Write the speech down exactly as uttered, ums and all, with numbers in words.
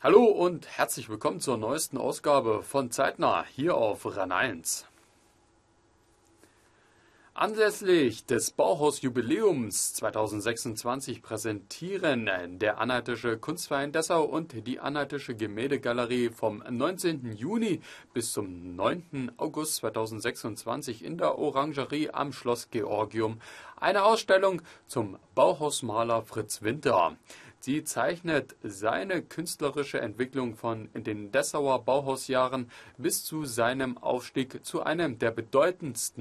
Hallo und herzlich willkommen zur neuesten Ausgabe von Zeitnah hier auf RAN eins. Anlässlich des Bauhaus-Jubiläums zweitausendsechsundzwanzig präsentieren der Anhaltische Kunstverein Dessau und die Anhaltische Gemäldegalerie vom neunzehnten Juni bis zum neunten August zweitausendsechsundzwanzig in der Orangerie am Schloss Georgium eine Ausstellung zum Bauhausmaler Fritz Winter. Sie zeichnet seine künstlerische Entwicklung von in den Dessauer Bauhausjahren bis zu seinem Aufstieg zu einem der bedeutendsten